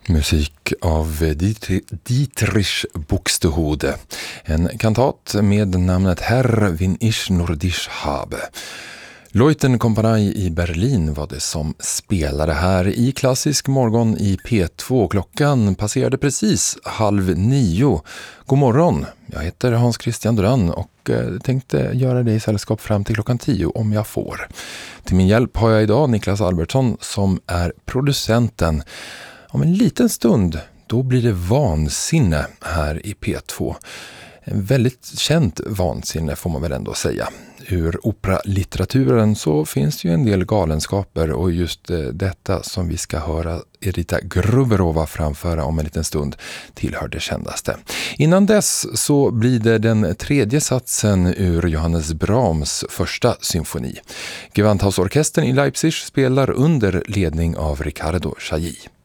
Musik av Dietrich Buxtehude. En kantat med namnet Herr wenn ich nur dich habe. Leutenkompani i Berlin var det som spelade här i Klassisk morgon i P2. Klockan passerade precis 8:30. God morgon, jag heter Hans Christian Duran och tänkte göra det i sällskap fram till klockan 10 om jag får. Till min hjälp har jag idag Niklas Albertsson som är producenten. Om en liten stund, då blir det vansinne här i P2. En väldigt känt vansinne får man väl ändå säga. Ur operalitteraturen så finns det ju en del galenskaper och just detta som vi ska höra Erita Gruberova framföra om en liten stund tillhör det kändaste. Innan dess så blir det den tredje satsen ur Johannes Brahms första symfoni. Gewandhausorkestern i Leipzig spelar under ledning av Riccardo Chailly.